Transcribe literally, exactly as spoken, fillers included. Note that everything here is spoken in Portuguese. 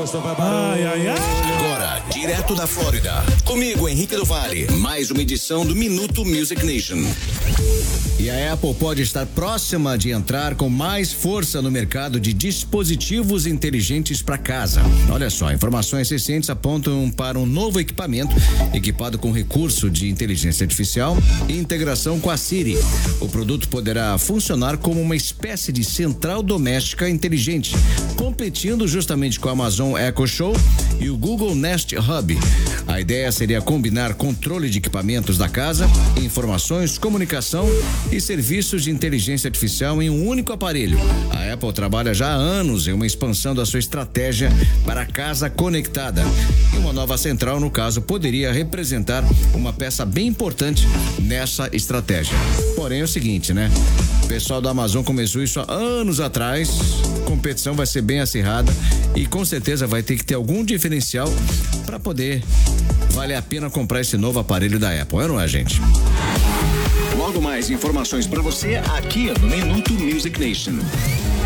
Ai, ai, ai. Agora, direto da Flórida, comigo, Henrique do Vale, mais uma edição do Minuto Music Nation. E a Apple pode estar próxima de entrar com mais força no mercado de dispositivos inteligentes para casa. Olha só, informações recentes apontam para um novo equipamento equipado com recurso de inteligência artificial e integração com a Siri. O produto poderá funcionar como uma espécie de central doméstica inteligente, competindo justamente com a Amazon Echo Show e o Google Nest Hub. A ideia seria combinar controle de equipamentos da casa, informações, comunicação e serviços de inteligência artificial em um único aparelho. A Apple trabalha já há anos em uma expansão da sua estratégia para a casa conectada. E uma nova central, no caso, poderia representar uma peça bem importante nessa estratégia. Porém, é o seguinte, né? O pessoal da Amazon começou isso há anos atrás. A competição vai ser bem acirrada e com certeza vai ter que ter algum diferencial para poder valer a pena comprar esse novo aparelho da Apple, é, não é, gente? Logo mais informações para você aqui no Minuto Music Nation.